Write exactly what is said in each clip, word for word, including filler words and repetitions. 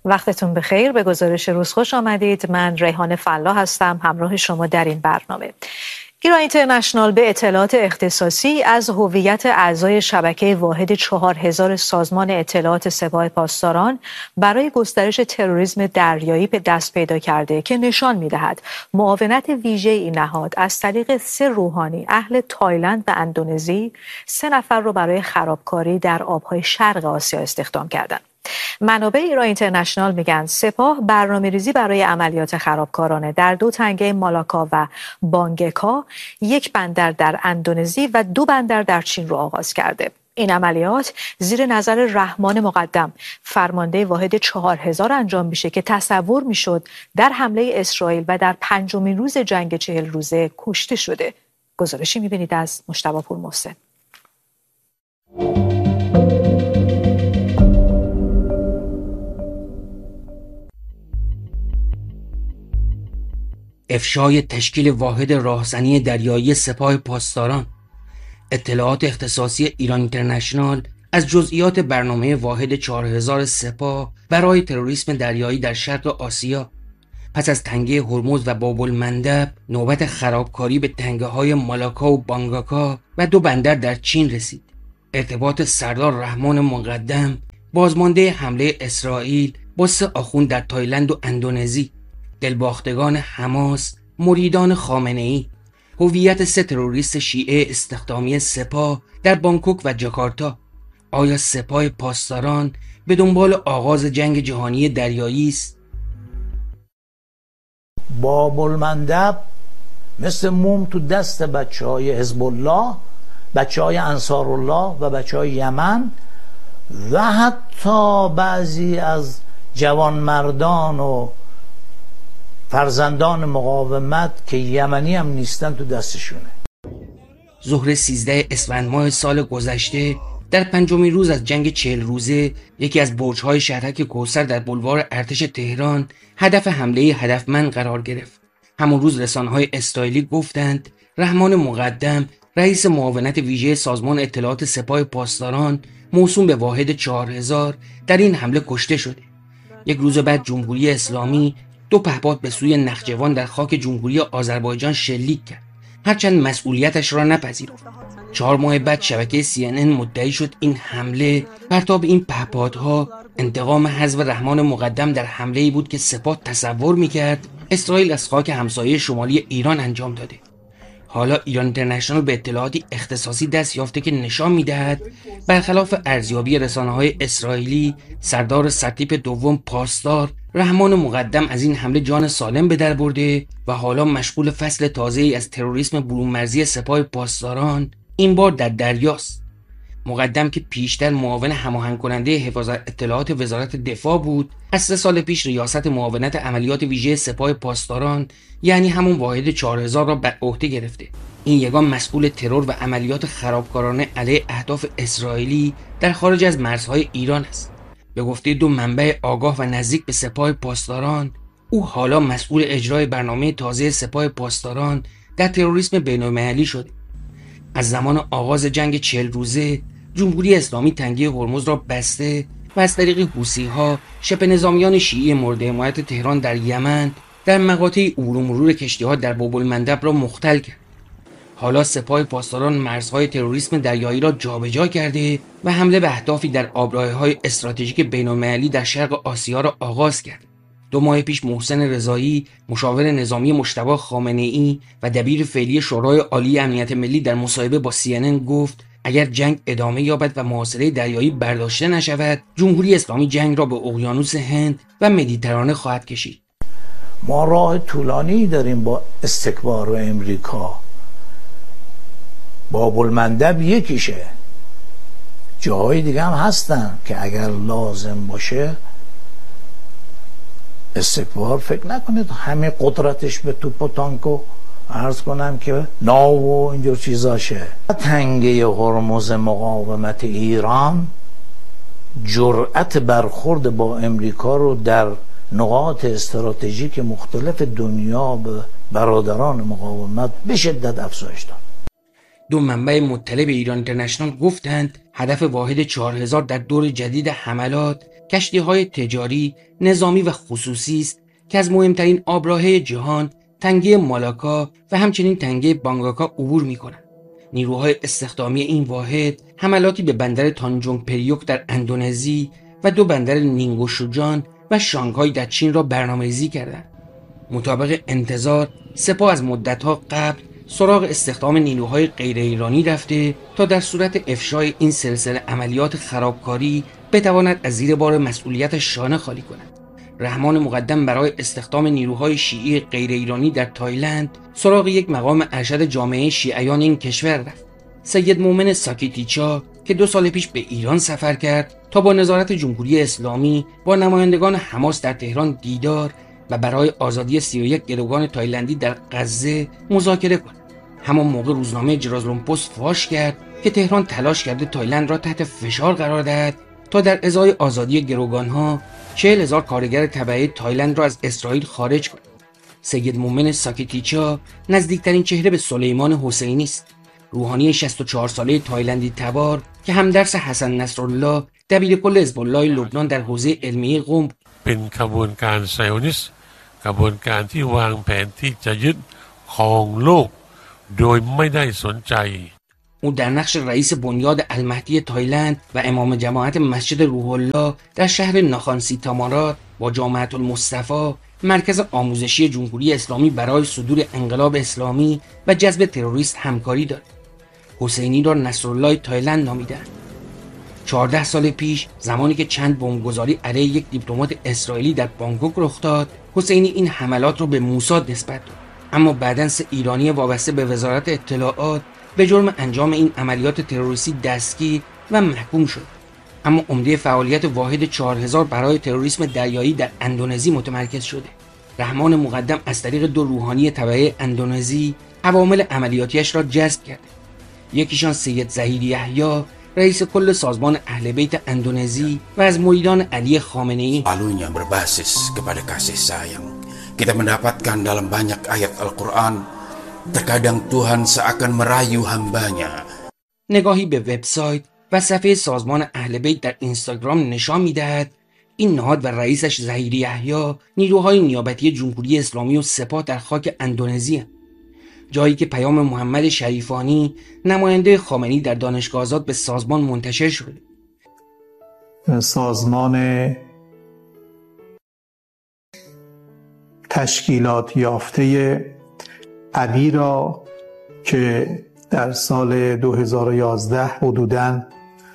وقتتون بخیر. به گزارش روز خوش آمدید. من ریحان فلاح هستم، همراه شما در این برنامه. ایران اینترنشنال به اطلاعات اختصاصی از هویت اعضای شبکه واحد چهار هزار سازمان اطلاعات سپاه پاسداران برای گسترش تروریسم دریایی به دست پیدا کرده که نشان می‌دهد معاونت ویژه این نهاد از طریق سه روحانی اهل تایلند و اندونزی سه نفر رو برای خرابکاری در آب‌های شرق آسیا استخدام کردند. منابع ایران اینترنشنال میگن سپاه برنامه‌ریزی برای عملیات خرابکارانه در دو تنگه مالاکا و بانگکا، یک بندر در اندونزی و دو بندر در چین رو آغاز کرده. این عملیات زیر نظر رحمان مقدم فرمانده واحد چهار هزار انجام میشه که تصور میشد در حمله اسرائیل و در پنجمین روز جنگ چهل روزه کشته شده. گزارشی میبینید از مجتبی پورمحسن. افشای تشکیل واحد راهزنی دریایی سپاه پاسداران. اطلاعات اختصاصی ایران اینترنشنال از جزئیات برنامه واحد چهار هزار سپاه برای تروریسم دریایی در شرق آسیا. پس از تنگه هرمز و باب المندب، نوبت خرابکاری به تنگه های مالاکا و بانگاکا و دو بندر در چین رسید. ارتباط سردار رحمان مقدم، بازمانده حمله اسرائیل با سه آخوند در تایلند و اندونزی، دلباختگان حماس، مریدان خامنه‌ای، هویت سه تروریست شیعه استخدامی سپاه در بانکوک و جاکارتا. آیا سپاه پاسداران به دنبال آغاز جنگ جهانی دریایی است؟ باب المندب مثل موم تو دست بچه های حزب الله، بچه های انصار الله و بچه های یمن و حتی بعضی از جوانمردان و فرزندان مقاومت که یمنی هم نیستن تو دستشونه. ظهر سیزده اسفند ماه سال گذشته در پنجمین روز از جنگ چهل روزه، یکی از برج‌های شهرک کوثر در بلوار ارتش تهران هدف حمله هدفمند قرار گرفت. همون روز رسانه‌های اسرائیلی گفتند رحمان مقدم، رئیس معاونت ویژه سازمان اطلاعات سپاه پاسداران موسوم به واحد چهار هزار، در این حمله کشته شده. یک روز بعد جمهوری اسلامی دو پهپاد به سوی نخجوان در خاک جمهوری آذربایجان شلیک کرد، هرچند مسئولیتش را نپذیرفت. چهار ماه بعد شبکه سی ان ان مدعی شد این حمله پرتاب این پهپادها انتقام حذف رحمان مقدم در حمله‌ای بود که سپاه تصور می‌کرد اسرائیل از خاک همسایه شمالی ایران انجام داده. حالا ایران اینترنشنال به اطلاعاتی اختصاصی دست یافته که نشان می‌دهد برخلاف ارزیابی رسانه‌های اسرائیلی، سردار سرتیپ دوم پاسدار رحمان مقدم از این حمله جان سالم به در برده و حالا مشغول فصل تازه‌ای از تروریسم برون‌مرزی سپاه پاسداران، این بار در دریاست. مقدم که پیشتر معاون هماهنگ کننده حفاظت اطلاعات وزارت دفاع بود، از سه سال پیش ریاست معاونت عملیات ویژه سپاه پاسداران یعنی همون واحد چهار هزار را بر عهده گرفته. این یگان مسئول ترور و عملیات خرابکارانه علیه اهداف اسرائیلی در خارج از مرزهای ایران است. به گفته دو منبع آگاه و نزدیک به سپاه پاسداران، او حالا مسئول اجرای برنامه تازه سپاه پاسداران در تروریسم بین‌المللی شده. از زمان آغاز جنگ چهل روزه، جمهوری اسلامی تنگه هرمز را بسته و از طریق حوثی‌ها شبه نظامیان شیعی مورد حمایت تهران در یمن در مقاطع عبور و مرور کشتی‌ها در باب المندب را مختل کرد. حالا سپاه پاسداران مرزهای تروریسم دریایی را جابجا کرده و حمله به اهدافی در آبراهه‌های استراتژیک بین‌المللی در شرق آسیا را آغاز کرد. دو ماه پیش محسن رضایی، مشاور نظامی مجتبی خامنه‌ای و دبیر فعلی شورای عالی امنیت ملی در مصاحبه با سی ان ان گفت اگر جنگ ادامه یابد و محاصره دریایی برداشته نشود، جمهوری اسلامی جنگ را به اقیانوس هند و مدیترانه خواهد کشید. ما راه طولانی داریم با استکبار و امریکا. باب المندب یکیشه، جاهای دیگه هم هستن که اگر لازم باشه استکبار فکر نکنید همه قدرتش به توپ و تانک و عرض کنم که ناو و اینجور چیزاشه. تنگه هرمز مقاومت ایران جرأت برخورد با امریکا رو در نقاط استراتژیک مختلف دنیا به برادران مقاومت به شدت افزایش داد. دو منبع مطلع به ایران اینترنشنال گفتند هدف واحد چهار هزار در دور جدید حملات کشتی‌های تجاری، نظامی و خصوصی است که از مهمترین آبراهه جهان تنگه مالاکا و همچنین تنگه بانگاکا عبور می‌کنند. نیروهای استخدامی این واحد حملاتی به بندر تانجونگ پریوک در اندونزی و دو بندر نینگوشوجان و شانگهای در چین را برنامه‌ریزی کردند. مطابق انتظار سپاه از مدت‌ها قبل سراغ استخدام نیروهای غیر ایرانی رفته تا در صورت افشای این سلسله عملیات خرابکاری بتواند از زیر بار مسئولیت شانه خالی کند. رحمان مقدم برای استخدام نیروهای شیعی غیر ایرانی در تایلند سراغ یک مقام ارشد جامعه شیعیان این کشور رفت. سید مومن ساکیتیچا که دو سال پیش به ایران سفر کرد تا با نظارت جمهوری اسلامی با نمایندگان حماس در تهران دیدار و برای آزادی سی و یک گروگان تایلندی در غزه مذاکره کند. همان موقع روزنامه جرازلون پست فاش کرد که تهران تلاش کرده تایلند را تحت فشار قرار دهد تا در ازای آزادی گروگانها چهل هزار کارگر تبعه تایلند را از اسرائیل خارج کند. سید مومن ساکیتیچا نزدیکترین چهره به سلیمان حسینی است، روحانی شصت و چهار ساله تایلندی تبار که همدرس حسن نصرالله دبیرکل حزب الله لبنان در حوزه علمیه قم بود. เป็นขบวนการไซออนิสต์ขบวนการที่วางแผนที่จะยึดครองโลกโดยไม่ได้สนใจ او در نقش رئیس بنیاد المهدی تایلند و امام جماعت مسجد روح الله در شهر ناخان سیتامارات با جامعة المصطفی مرکز آموزشی جمهوری اسلامی برای صدور انقلاب اسلامی و جذب تروریست همکاری دارد. حسینی را نصرالله تایلند نامیدند. چهارده سال پیش زمانی که چند بمبگذاری علیه یک دیپلمات اسرائیلی در بانکوک رخ داد، حسینی این حملات را به موساد نسبت داد. اما بعداً سه ایرانی وابسته به وزارت اطلاعات به جرم انجام این عملیات تروریستی دستگیر و محکوم شد. اما عمده فعالیت واحد چهار هزار برای تروریسم دریایی در اندونزی متمرکز شده. رحمان مقدم از طریق دو روحانی تبعه اندونزی عوامل عملیاتیش را جذب کرد. یکیشان سید ظهیر یحیی رئیس کل سازمان اهل بیت اندونزی و از مریدان علی خامنه‌ای. Alunya berbasis kepada kasih sayang. Kita mendapatkan dalam banyak ayat Al-Quran, terkadang Tuhan seakan merayu hambanya. نگاهی به وبسایت و صفحه سازمان اهل بیت در اینستاگرام نشان می‌دهد این نهاد و رئیسش ظهیر یحیی نیروهای نیابتی جمهوری اسلامی و سپاه در خاک اندونزی هستند. جایی که پیام محمد شریفانی نماینده خامنه‌ای در دانشگاه آزاد به سازمان منتشر شده. سازمان تشکیلات یافته علی را که در سال دو هزار و یازده حدوداً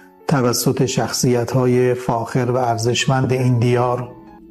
توسط شخصیت‌های فاخر و ارزشمند این دیار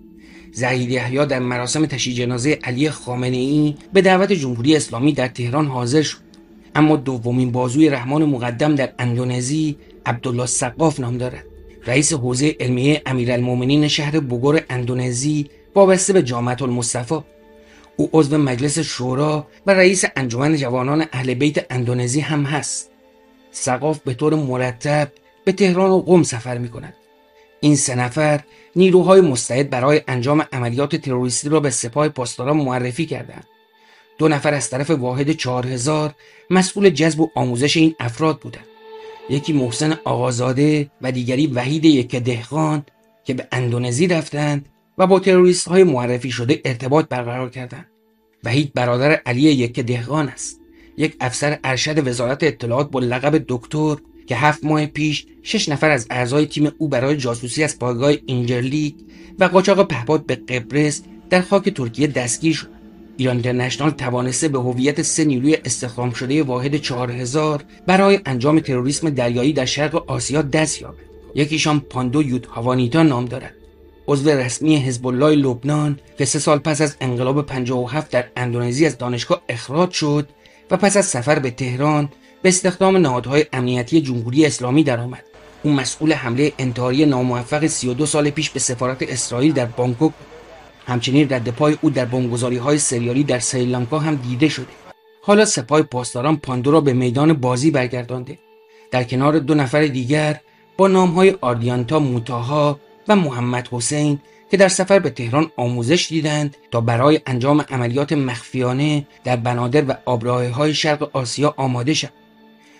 ظهیر یحیی در مراسم تشییع جنازه علی خامنه‌ای به دعوت جمهوری اسلامی در تهران حاضر شد. اما دومین بازوی رحمان مقدم در اندونزی عبدالله سقاف نام دارد. رئیس حوزه علمیه امیرالمومنین شهر بوگور اندونزی وابسته به جامعة المصطفی. او عضو مجلس شورا و رئیس انجمن جوانان اهل بیت اندونزی هم هست. سقاف به طور مرتب به تهران و قم سفر می کند. این سه نفر نیروهای مستعد برای انجام عملیات تروریستی را به سپاه پاسداران معرفی کردند. دو نفر از طرف واحد چهار هزار مسئول جذب و آموزش این افراد بودند. یکی محسن آقازاده و دیگری وحید یک دهقان که به اندونزی رفتند و با تروریست های معرفی شده ارتباط برقرار کردند. وحید برادر علی یک دهقان است، یک افسر ارشد وزارت اطلاعات با لقب دکتر که هفت ماه پیش شش نفر از اعضای تیم او برای جاسوسی از پایگاه اینجرلیک و قاچاق پهپاد به قبرس در خاک ترکیه دستگیر شد. ایران اینترنشنال توانسته به هویت سه نیروی استخدام شده واحد چهار هزار برای انجام تروریسم دریایی در شرق آسیا دست یابد. یکیشان پاندو یود هاوانیتا نام دارد، عضو رسمی حزب الله لبنان که سه سال پس از انقلاب پنجاه و هفت در اندونزی از دانشگاه اخراج شد و پس از سفر به تهران به استخدام نهادهای امنیتی جمهوری اسلامی درآمد. او مسئول حمله انتحاری ناموفق سی و دو سال پیش به سفارت اسرائیل در بانکوک، همچنین رد پای او در بمبگذاری‌های سریالی در سریلانکا هم دیده شده. حالا سپاه پاسداران پاندو را به میدان بازی برگردانده، در کنار دو نفر دیگر با نام‌های آردیانتا موتاها و محمد حسین که در سفر به تهران آموزش دیدند تا برای انجام عملیات مخفیانه در بنادر و آبراهه‌های شرق آسیا آماده شوند.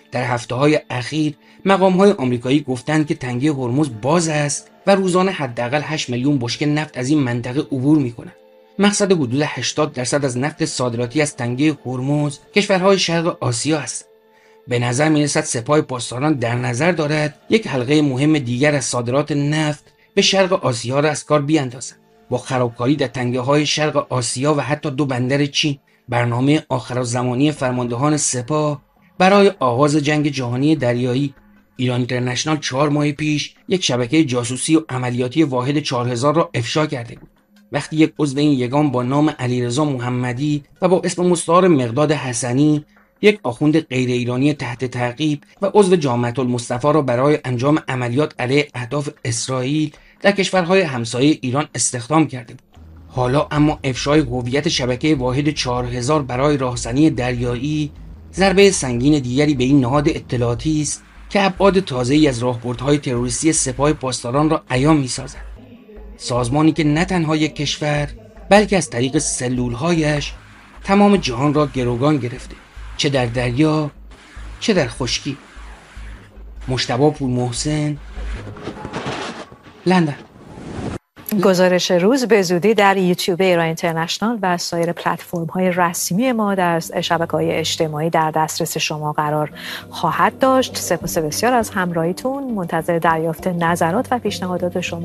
در هفته‌های اخیر مقام‌های آمریکایی گفتند که تنگه هرمز باز است و روزانه حداقل هشت میلیون بشکه نفت از این منطقه عبور می‌کنند. مقصد حدود هشتاد درصد از نفت صادراتی از تنگه هرمز کشورهای شرق آسیا است. به نظر می‌رسد سپاه پاسداران در نظر دارد یک حلقه مهم دیگر از صادرات نفت به شرق آسیا را از کار بیاندازد. با خرابکاری در تنگه‌های شرق آسیا و حتی دو بندر چین، برنامه آخرالزمانی فرماندهان سپاه برای آغاز جنگ جهانی دریایی ایران اینترنشنال چهار ماه پیش یک شبکه جاسوسی و عملیاتی واحد چهار هزار را افشا کرده بود. وقتی یک عضو این یگان با نام علیرضا محمدی و با اسم مستعار مقداد حسنی، یک آخوند غیر ایرانی تحت تعقیب و عضو جامعة المصطفی را برای انجام عملیات علیه اهداف اسرائیل در کشورهای همسایه ایران استخدام کرده بود. حالا اما افشای هویت شبکه واحد چهار هزار برای راهزنی دریایی ضربه سنگین دیگری به این نهاد اطلاعاتی است که ابعاد تازه‌ای از راهبردهای تروریستی سپاه پاسداران را عیان می‌سازد. سازمانی که نه تنها یک کشور بلکه از طریق سلول‌هایش تمام جهان را گروگان گرفته، چه در دریا چه در خشکی. مجتبی پور محسن، لندن. گزارش روز به زودی در یوتیوب ایران اینترنشنال و سایر پلتفرم‌های رسمی ما در شبکه‌های اجتماعی در دسترس شما قرار خواهد داشت. سپاس بسیار از همراهیتون. منتظر دریافت نظرات و پیشنهادات شما